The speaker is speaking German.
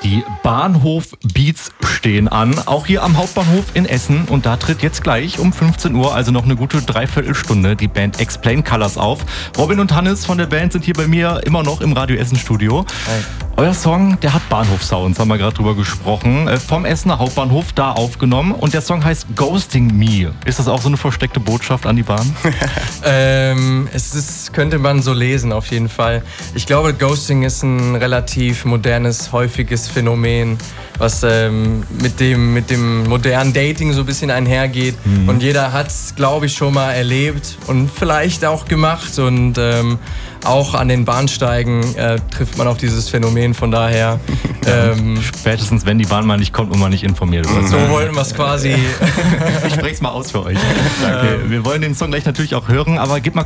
Die Bahnhof-Beats stehen an, auch hier am Hauptbahnhof in Essen. Und da tritt jetzt gleich um 15 Uhr, also noch eine gute Dreiviertelstunde, die Band Explain Colors auf. Robin und Hannes von der Band sind hier bei mir immer noch im Radio Essen Studio. Hi. Euer Song, der hat Bahnhof-Sounds, haben wir gerade drüber gesprochen. Vom Essener Hauptbahnhof da aufgenommen. Und der Song heißt Ghosting Me. Ist das auch so eine versteckte Botschaft an die Bahn? Könnte man so lesen, auf jeden Fall. Ich glaube, Ghosting ist ein relativ modernes, häufiges Phänomen, was mit dem modernen Dating so ein bisschen einhergeht. Und jeder hat es, glaube ich, schon mal erlebt und vielleicht auch gemacht. Und auch an den Bahnsteigen trifft man auf dieses Phänomen. Von daher spätestens wenn die Bahn mal nicht kommt und man nicht informiert wird. So wollten wir es quasi. Ich spreche es mal aus für euch. Danke. Wir wollen den Song gleich natürlich auch hören, aber gib mal